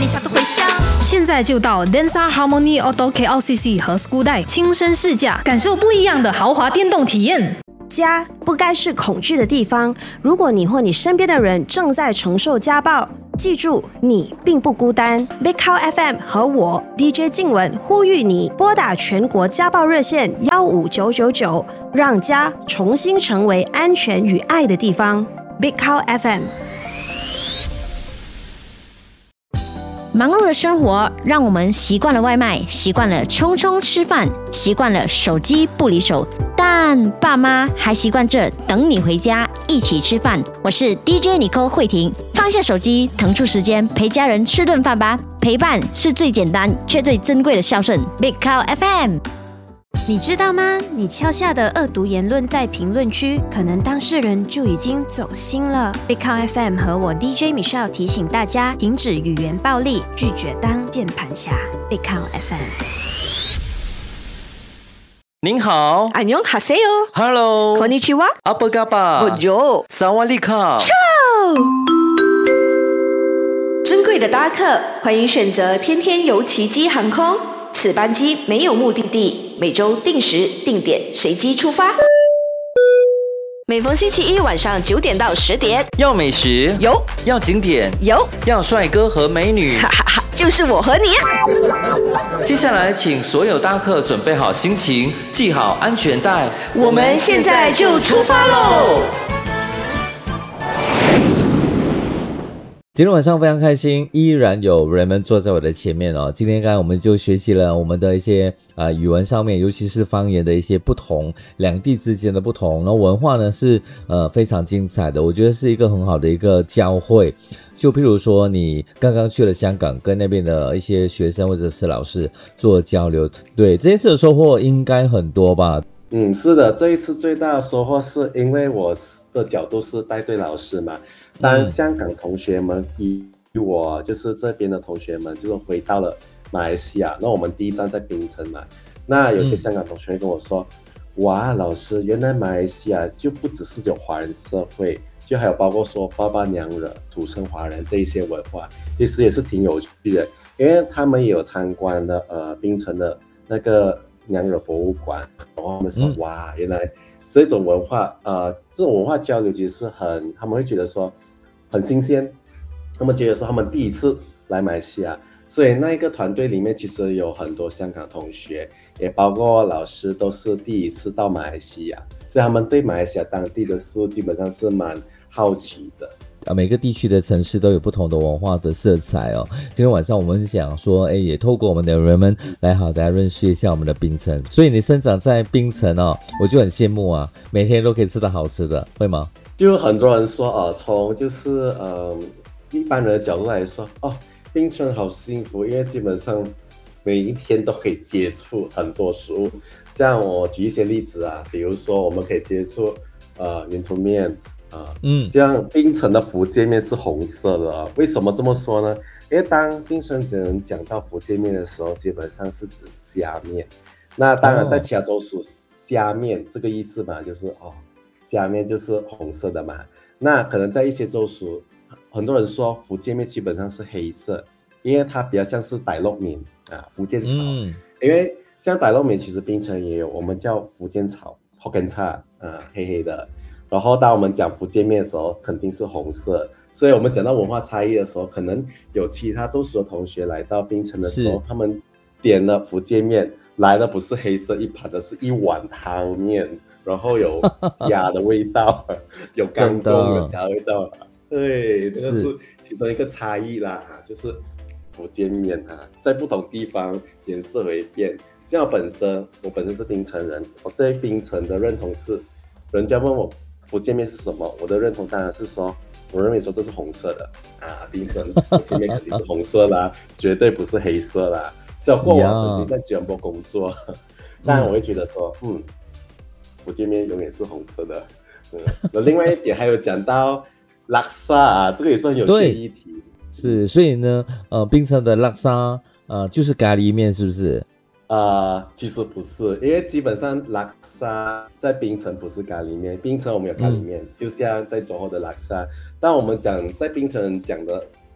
你家的回响。 现在就到 Densa Harmony Auto KLCC 和 Skudai 亲身试驾，感受不一样的豪华电动体验。 家不该是恐惧的地方。如果你或你身边的人正在承受家暴，记住，你并不孤单。Big Cow FM 和我 DJ 静雯呼吁你拨打全国家暴热线15999，让家重新成为安全与爱的地方。Big Cow FM。 忙碌的生活让我们习惯了外卖，习惯了匆匆吃饭，习惯了手机不离手，但爸妈还习惯着等你回家一起吃饭。我是 DJ Nicole 慧婷，放下手机，腾出时间陪家人吃顿饭吧。陪伴是最简单却最珍贵的孝顺。Big Cow FM。 你知道吗？你敲下的恶毒言论在评论区，可能当事人就已经走心了。Big Cow FM 和我 DJ Michelle 提醒大家，停止语言暴力，拒绝当键盘侠。Big Cow FM。 您好， 안녕하세요。 Hello， konnichiwa， apa kabar， Bonjour， Sawadee-ka。 尊贵的搭客，欢迎选择天天游奇迹航空。此班机没有目的地，每周定时定点随机出发。每逢星期一晚上9点到10点， 要美食有， 要景点有， 要帅哥和美女， 哈哈哈，就是我和你啊！ 接下来请所有搭客准备好心情，系好安全带， 我们现在就出发喽！ 今天晚上非常开心，依然有人们坐在我的前面哦。今天刚才我们就学习了我们的一些语文上面，尤其是方言的一些不同，两地之间的不同，然后文化呢是非常精彩的，我觉得是一个很好的一个交汇。就譬如说你刚刚去了香港，跟那边的一些学生或者是老师做交流，对这一次的收获应该很多吧？ 是的，这一次最大的收获是因为我的角度是带队老师嘛，当香港同学们与我就是这边的同学们就是回到了马来西亚，那我们第一站在槟城嘛，那有些香港同学跟我说，哇，老师，原来马来西亚就不只是有华人社会，就还有包括说爸爸娘惹、土生华人这一些文化，其实也是挺有趣的，因为他们也有参观的槟城的那个娘惹博物馆，然后他们说，哇，原来这种文化这种文化交流其实是他们会觉得说很新鲜，他们觉得说他们第一次来马来西亚，所以那一个团队里面其实有很多香港同学，也包括老师都是第一次到马来西亚，所以他们对马来西亚当地的事物基本上是蛮好奇的。 每个地区的城市都有不同的文化的色彩哦。今天晚上我们想说，也透过我们的人们来好大家认识一下我们的槟城。所以你生长在槟城哦，我就很羡慕啊，每天都可以吃到好吃的，会吗？ 就很多人说从就是一般人的角度来说，槟城好幸福，因为基本上每一天都可以接触很多食物。像我举一些例子啊，比如说我们可以接触云吞面。像槟城的福建面是红色的，为什么这么说呢？因为当槟城人讲到福建面的时候，基本上是指虾面。那当然在其他州属，虾面这个意思嘛，就是虾面就是红色的嘛。那可能在一些州属，很多人说福建面基本上是黑色，因为它比较像是傣肉面福建炒。因为像傣肉面，其实槟城也有，我们叫福建炒 Hokkien cha 黑黑的。然后当我们讲福建面的时候肯定是红色，所以我们讲到文化差异的时候，可能有其他州属的同学来到槟城的时候，他们点了福建面，来的不是黑色一盘的，是一碗汤面，然后有虾的味道有干贡的虾味道，对，这个是其中一个差异啦，就是福建面在不同地方颜色会变。像我本身是槟城人，我对槟城的认同是，人家问我福建面是什么？我的认同当然是说，我认为说这是红色的槟城福建面肯定是红色啦，绝对不是黑色啦。所以我过往曾经在吉隆坡工作，当然我会觉得说，福建面永远是红色的。那另外一点还有讲到拉萨这个也是很有趣的议题。 是，所以呢，槟城的拉萨就是咖喱面，是不是？ 其实不是，因为基本上拉萨在槟城不是咖喱面，槟城我们有咖喱面，就像在johor的拉萨。但我们讲在槟城人讲的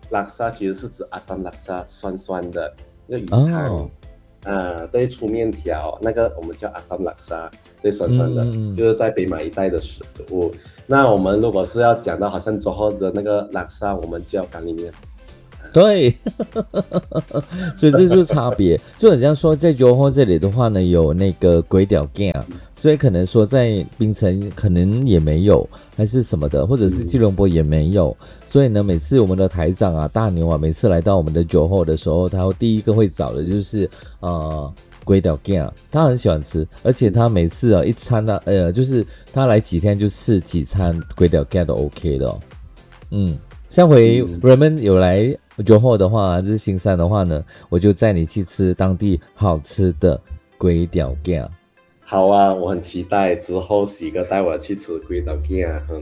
拉萨其实是指阿萨姆拉萨，酸酸的那个鱼汤。对，粗面条，那个我们叫阿萨姆拉萨，对，酸酸的，就是在北马一带的食物。那我们如果是要讲到好像之后的那个拉萨，我们叫咖喱面。 对，所以这就是差别。就很像说，在johor后这里的话呢，有那个粿条羹，所以可能说在槟城可能也没有，还是什么的，或者是吉隆坡也没有。所以呢，每次我们的台长啊、大牛啊，每次来到我们的johor后的时候，他第一个会找的就是粿条羹，他很喜欢吃，而且他每次一餐呢，就是他来几天就吃几餐粿条羹都 OK 的哦。下回人们有来johor的话，就是新山的话呢，我就载你去吃当地好吃的粿条羹。 好啊，我很期待之后喜哥带我去吃粿条羹，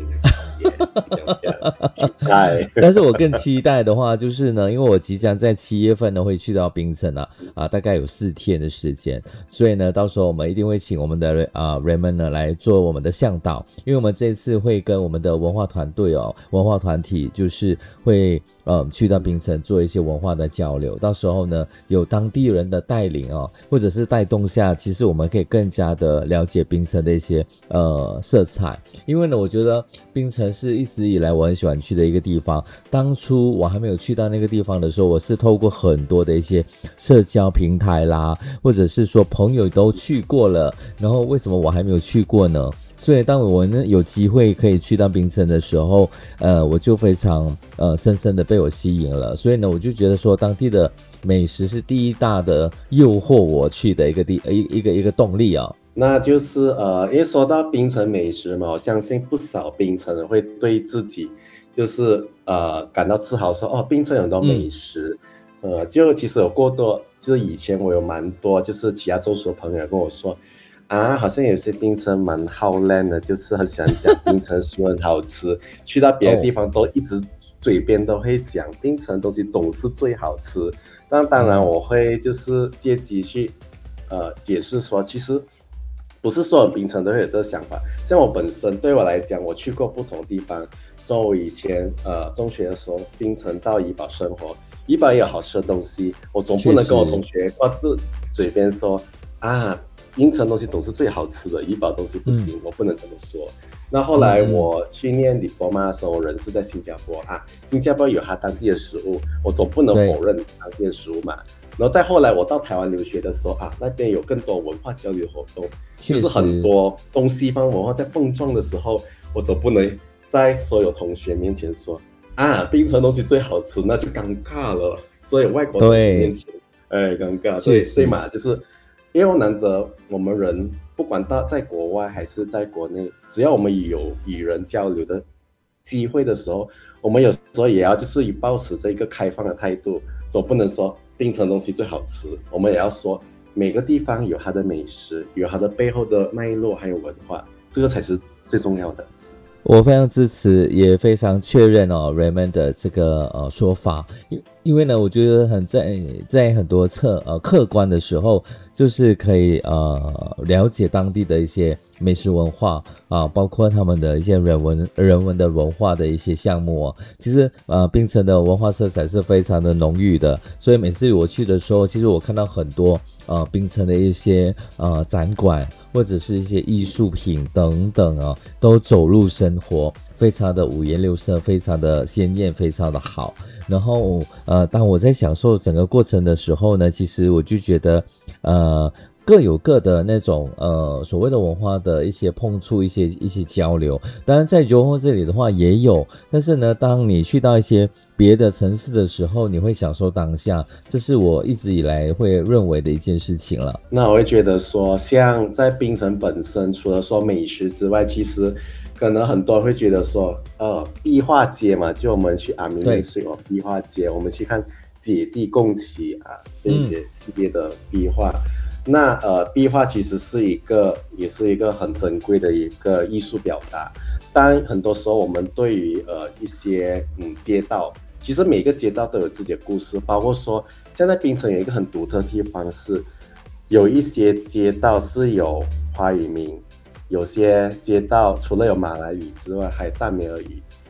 期待。 但是我更期待的话就是呢，因为我即将在7月份呢会去到槟城大概有4天的时间，所以呢，到时候我们一定会请我们的Raymond 呢来做我们的向导，因为我们这次会跟我们的文化团队文化团体就是会去到槟城做一些文化的交流，到时候呢有当地人的带领或者是带动下，其实我们可以更加的了解槟城的一些色彩。因为呢，我觉得槟城是一直以来我很喜欢去的一个地方。当初我还没有去到那个地方的时候，我是透过很多的一些社交平台啦，或者是说朋友都去过了，然后为什么我还没有去过呢？所以当我呢有机会可以去到槟城的时候，我就非常深深的被我吸引了。所以呢，我就觉得说当地的美食是第一大的诱惑我去的一个动力啊。 那就是因为说到槟城美食嘛，我相信不少槟城人会对自己就是感到自豪说，槟城有很多美食。就其实有过多，就是以前我有蛮多就是其他州属的朋友跟我说好像有些槟城蛮好烂的，就是很喜欢讲槟城食物很好吃，去到别的地方都一直嘴边都会讲槟城的东西总是最好吃。但当然我会就是借机去解释说，其实不是所有槟城都会有这个想法。像我本身对我来讲，我去过不同地方，所以我以前中学的时候，槟城到怡保生活，怡保也有好吃的东西，我总不能跟我同学挂自嘴边说槟城东西总是最好吃的，怡保东西不行，我不能这么说。那后来我去念diploma的时候，我人是在新加坡新加坡有它当地的食物，我总不能否认当地的食物嘛。然后再后来我到台湾留学的时候那边有更多文化交流活动，就是很多东西方文化在碰撞的时候，我总不能在所有同学面前说槟城东西最好吃，那就尴尬了。所以外国同学面前尴尬，对嘛，就是因为难得我们人不管在国外还是在国内，只要我们有与人交流的机会的时候，我们有时候也要就是以保持着一个开放的态度，总不能说槟城东西最好吃，我们也要说每个地方有它的美食，有它的背后的脉络还有文化，这个才是最重要的。 我非常支持，也非常确认Raymond 的这个说法，因为呢，我觉得在很多客观的时候，就是可以了解当地的一些美食文化包括他们的一些人文的文化的一些项目其实槟城的文化色彩是非常的浓郁的，所以每次我去的时候，其实我看到很多槟城的一些展馆或者是一些艺术品等等都走入生活，非常的五颜六色，非常的鲜艳，非常的好。然后当我在享受整个过程的时候呢，其实我就觉得各有各的那种所谓的文化的一些碰触，一些交流。当然在johor这里的话也有，但是呢，当你去到一些别的城市的时候，你会享受当下，这是我一直以来会认为的一件事情了。 那我会觉得说，像在槟城本身，除了说美食之外，其实可能很多人会觉得说壁画街嘛，就我们去阿明内水壁画街，我们去看姐弟共骑这些系列的壁画。那壁画其实也是一个很珍贵的一个艺术表达。当然很多时候我们对于一些街道，其实每个街道都有自己的故事，包括说现在槟城有一个很独特的地方是，有一些街道是有华语名，有些街道除了有马来语之外还有淡米尔语，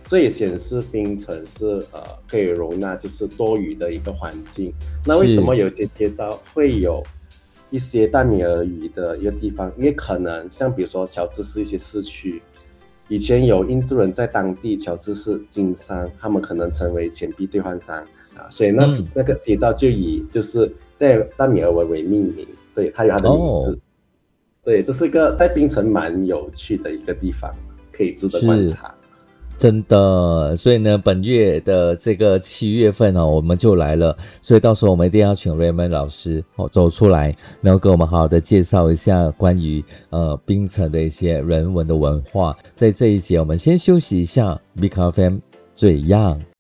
这也显示槟城是可以容纳就是多雨的一个环境。那为什么有些街道会有一些淡米尔语的一个地方？因为可能像比如说乔治市一些市区，以前有印度人在当地乔治市经商，他们可能成为钱币兑换商所以那个街道就以就是淡米尔为命名，对，它有它的名字。对，这是一个在槟城蛮有趣的一个地方，可以值得观察。 真的，所以呢，本月的这个7月份我们就来了，所以到时候我们一定要请 Raymond 老师走出来，然后给我们好好的介绍一下关于槟城的一些人文的文化。在这一节，我们先休息一下 Big FM 最样。